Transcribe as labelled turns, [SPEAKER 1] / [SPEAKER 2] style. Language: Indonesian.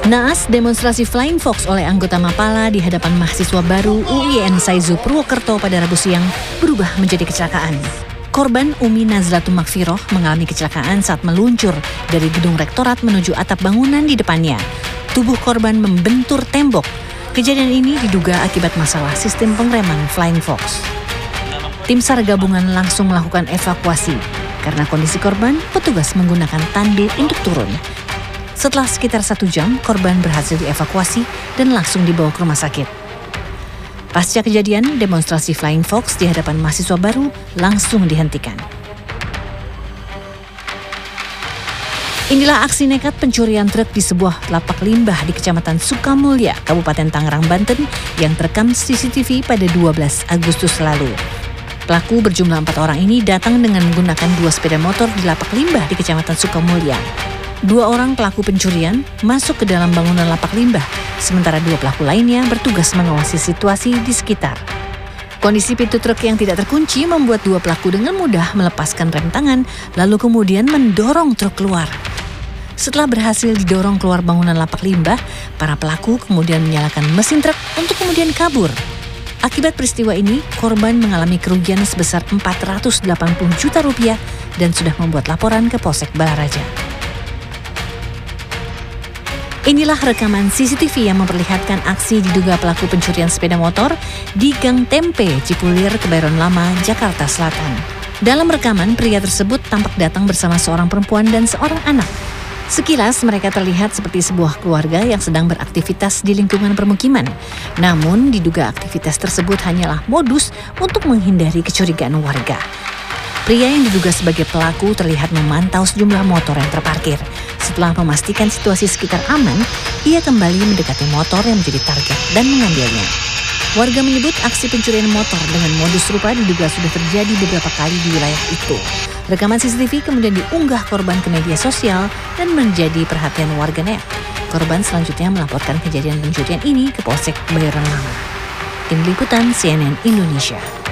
[SPEAKER 1] Naas demonstrasi Flying Fox oleh anggota Mapala di hadapan mahasiswa baru UIN Saizu Purwokerto pada Rabu siang berubah menjadi kecelakaan. Korban Umi Nazlatul Makfiroh mengalami kecelakaan saat meluncur dari gedung rektorat menuju atap bangunan di depannya. Tubuh korban membentur tembok. Kejadian ini diduga akibat masalah sistem pengereman Flying Fox. Tim SAR gabungan langsung melakukan evakuasi. Karena kondisi korban, petugas menggunakan tandu untuk turun. Setelah sekitar 1 jam, korban berhasil dievakuasi dan langsung dibawa ke rumah sakit. Pasca kejadian, demonstrasi Flying Fox di hadapan mahasiswa baru langsung dihentikan. Inilah aksi nekat pencurian truk di sebuah lapak limbah di Kecamatan Sukamulya, Kabupaten Tangerang, Banten yang terekam CCTV pada 12 Agustus lalu. Pelaku berjumlah 4 orang ini datang dengan menggunakan 2 sepeda motor di lapak limbah di Kecamatan Sukamulya. 2 orang pelaku pencurian masuk ke dalam bangunan lapak limbah, sementara 2 pelaku lainnya bertugas mengawasi situasi di sekitar. Kondisi pintu truk yang tidak terkunci membuat 2 pelaku dengan mudah melepaskan rem tangan, lalu kemudian mendorong truk keluar. Setelah berhasil didorong keluar bangunan lapak limbah, para pelaku kemudian menyalakan mesin truk untuk kemudian kabur. Akibat peristiwa ini, korban mengalami kerugian sebesar Rp480 juta dan sudah membuat laporan ke Polsek Balaraja. Inilah rekaman CCTV yang memperlihatkan aksi diduga pelaku pencurian sepeda motor di Gang Tempe, Cipulir, Kebayoran Lama, Jakarta Selatan. Dalam rekaman, pria tersebut tampak datang bersama seorang perempuan dan seorang anak. Sekilas mereka terlihat seperti sebuah keluarga yang sedang beraktivitas di lingkungan permukiman. Namun diduga aktivitas tersebut hanyalah modus untuk menghindari kecurigaan warga. Pria yang diduga sebagai pelaku terlihat memantau sejumlah motor yang terparkir. Setelah memastikan situasi sekitar aman, ia kembali mendekati motor yang menjadi target dan mengambilnya. Warga menyebut aksi pencurian motor dengan modus serupa diduga sudah terjadi beberapa kali di wilayah itu. Rekaman CCTV kemudian diunggah korban ke media sosial dan menjadi perhatian warganet. Korban selanjutnya melaporkan kejadian pencurian ini ke Polsek Kebayoran Lama. Tim Liputan CNN Indonesia.